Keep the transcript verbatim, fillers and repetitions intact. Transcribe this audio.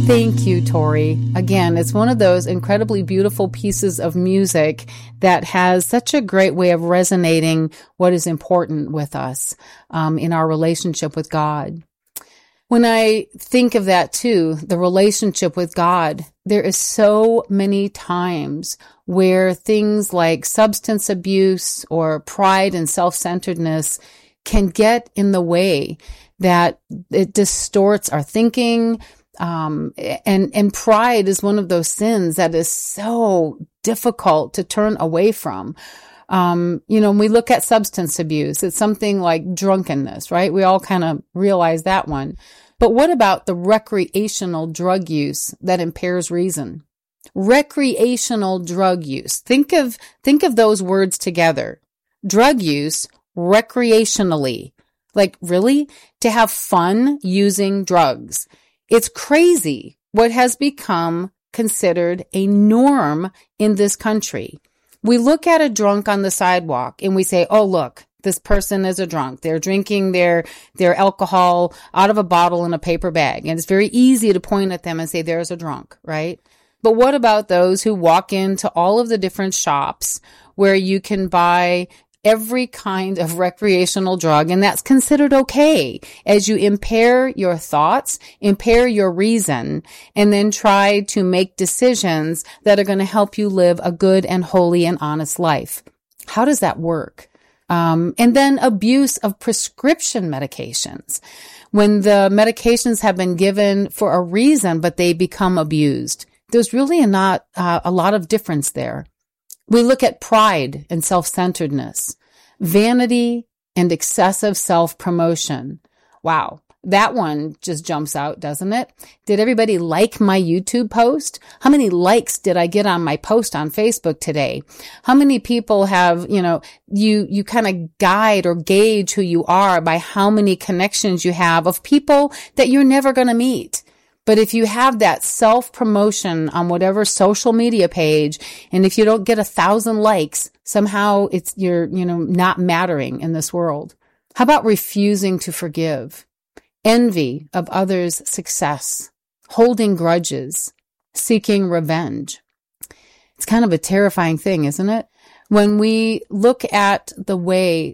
Thank you, Tori. Again, it's one of those incredibly beautiful pieces of music that has such a great way of resonating what is important with us um, in our relationship with God. When I think of that too, the relationship with God, there is so many times where things like substance abuse or pride and self-centeredness can get in the way, that it distorts our thinking. Um, and, and pride is one of those sins that is so difficult to turn away from. Um, you know, when we look at substance abuse, it's something like drunkenness, right? We all kind of realize that one. But what about the recreational drug use that impairs reason? Recreational drug use. Think of, think of those words together. Drug use, recreationally. Like, really? To have fun using drugs. It's crazy what has become considered a norm in this country. We look at a drunk on the sidewalk and we say, oh, look, this person is a drunk. They're drinking their, their alcohol out of a bottle in a paper bag. And it's very easy to point at them and say, there's a drunk, right? But what about those who walk into all of the different shops where you can buy every kind of recreational drug, and that's considered okay as you impair your thoughts, impair your reason, and then try to make decisions that are going to help you live a good and holy and honest life. How does that work? Um, and then abuse of prescription medications. When the medications have been given for a reason, but they become abused. There's really not uh, a lot of difference there. We look at pride and self-centeredness, vanity and excessive self-promotion. Wow, that one just jumps out, doesn't it? Did everybody like my YouTube post? How many likes did I get on my post on Facebook today? How many people have, you know, you, you kind of guide or gauge who you are by how many connections you have of people that you're never going to meet. But if you have that self-promotion on whatever social media page, and if you don't get a thousand likes, somehow it's, you're, you know, not mattering in this world. How about refusing to forgive? Envy of others' success, holding grudges, seeking revenge. It's kind of a terrifying thing, isn't it? When we look at the way